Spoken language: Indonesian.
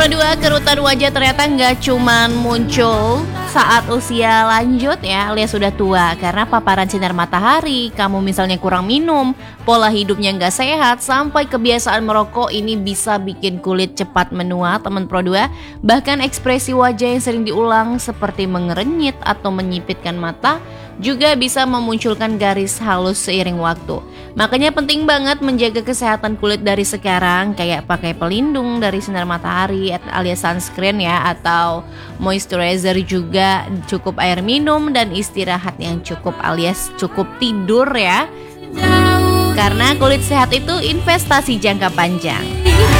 Pro 2, kerutan wajah ternyata nggak cuman muncul saat usia lanjut ya, alias sudah tua. Karena paparan sinar matahari, kamu misalnya kurang minum, pola hidupnya nggak sehat, sampai kebiasaan merokok ini bisa bikin kulit cepat menua teman Pro 2. Bahkan ekspresi wajah yang sering diulang seperti mengerenyit atau menyipitkan mata juga bisa memunculkan garis halus seiring waktu. Makanya penting banget menjaga kesehatan kulit dari sekarang, kayak pakai pelindung dari sinar matahari alias sunscreen ya, atau moisturizer juga, cukup air minum dan istirahat yang cukup alias cukup tidur ya. Karena kulit sehat itu investasi jangka panjang.